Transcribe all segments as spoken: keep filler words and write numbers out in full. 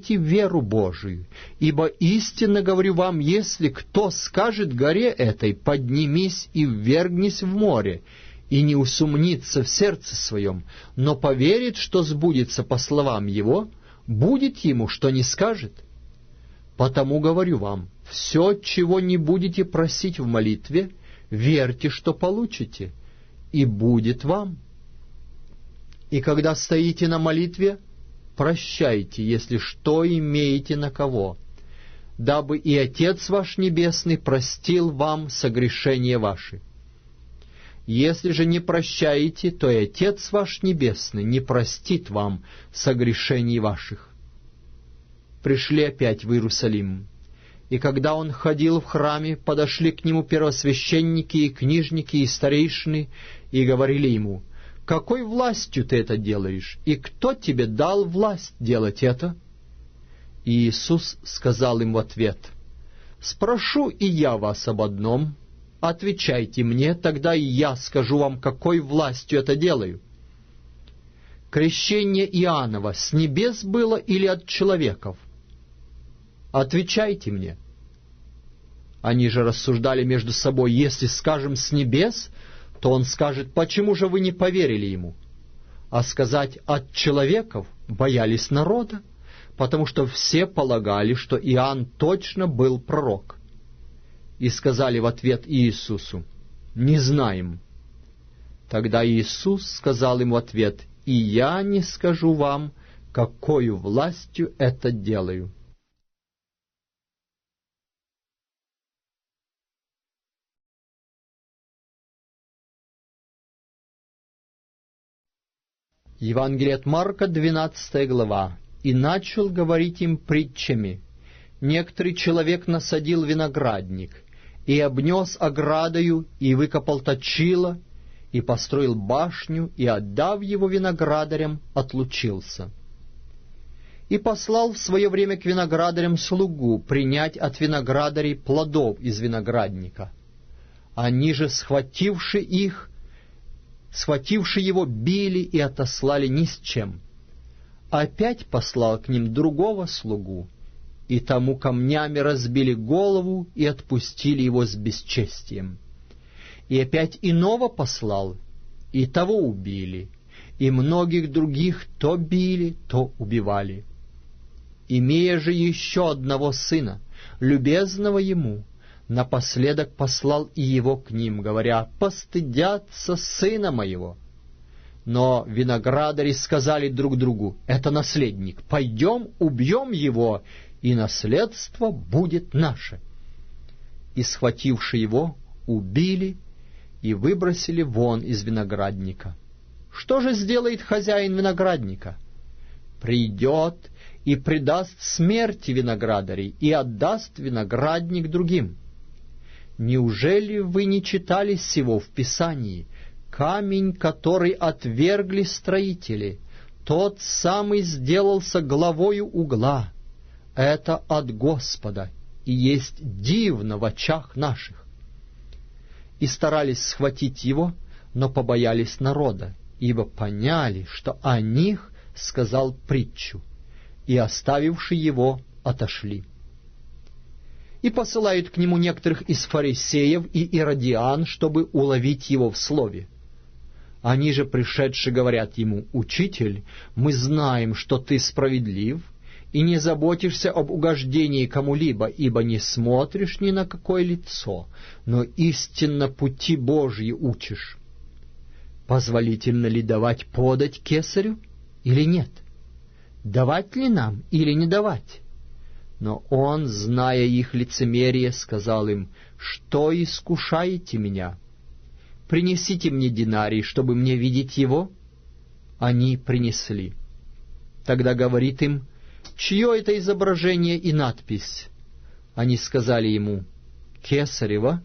имейте веру Божию, ибо истинно говорю вам, если кто скажет горе этой, поднимись и ввергнись в море, и не усомнится в сердце своем, но поверит, что сбудется по словам его, будет ему, что не скажет. Потому говорю вам, все, чего не будете просить в молитве, верьте, что получите, и будет вам. И когда стоите на молитве, прощайте, если что имеете на кого, дабы и Отец ваш Небесный простил вам согрешения ваши. Если же не прощаете, то и Отец ваш Небесный не простит вам согрешений ваших. Пришли опять в Иерусалим, и когда он ходил в храме, подошли к нему первосвященники и книжники и старейшины, и говорили ему: «Какой властью ты это делаешь? И кто тебе дал власть делать это?» И Иисус сказал им в ответ: «Спрошу и я вас об одном. Отвечайте мне, тогда и я скажу вам, какой властью это делаю. Крещение Иоаннова с небес было или от человеков? Отвечайте мне». Они же рассуждали между собой: «Если скажем с небес, то он скажет: почему же вы не поверили ему?» А сказать «от человеков» боялись народа, потому что все полагали, что Иоанн точно был пророк. И сказали в ответ Иисусу: «Не знаем». Тогда Иисус сказал им в ответ: «И я не скажу вам, какою властью это делаю». Евангелие от Марка, двенадцатая глава. «И начал говорить им притчами. Некоторый человек насадил виноградник, и обнес оградою, и выкопал точило, и построил башню, и, отдав его виноградарям, отлучился. И послал в свое время к виноградарям слугу принять от виноградарей плодов из виноградника. Они же, схвативши их, схвативши его, били и отослали ни с чем. Опять послал к ним другого слугу, и тому камнями разбили голову и отпустили его с бесчестием. И опять иного послал, и того убили, и многих других то били, то убивали. Имея же еще одного сына, любезного ему, напоследок послал и его к ним, говоря: «Постыдятся сына моего». Но виноградари сказали друг другу: «Это наследник, пойдем, убьем его, и наследство будет наше». И, схвативши его, убили и выбросили вон из виноградника. Что же сделает хозяин виноградника? Придет и предаст смерти виноградарей, и отдаст виноградник другим. Неужели вы не читали сего в Писании? Камень, который отвергли строители, тот самый сделался главою угла. Это от Господа, и есть дивно в очах наших. И старались схватить его, но побоялись народа, ибо поняли, что о них сказал притчу, и, оставивши его, отошли. И посылают к нему некоторых из фарисеев и иродиан, чтобы уловить его в слове. Они же, пришедшие, говорят ему: «Учитель, мы знаем, что ты справедлив, и не заботишься об угождении кому-либо, ибо не смотришь ни на какое лицо, но истинно пути Божьи учишь. Позволительно ли давать подать кесарю или нет? Давать ли нам или не давать?» Но он, зная их лицемерие, сказал им: «Что искушаете меня? Принесите мне динарий, чтобы мне видеть его». Они принесли. Тогда говорит им: «Чье это изображение и надпись?» Они сказали ему: «Кесарева».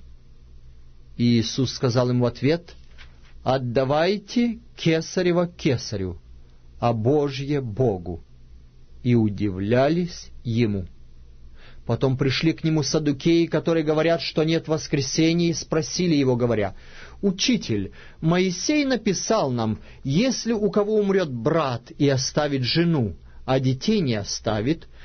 И Иисус сказал им в ответ: «Отдавайте кесарева кесарю, а Божье Богу». И удивлялись ему. Потом пришли к нему саддукеи, которые говорят, что нет воскресения, и спросили его, говоря: «Учитель, Моисей написал нам, если у кого умрет брат и оставит жену, а детей не оставит,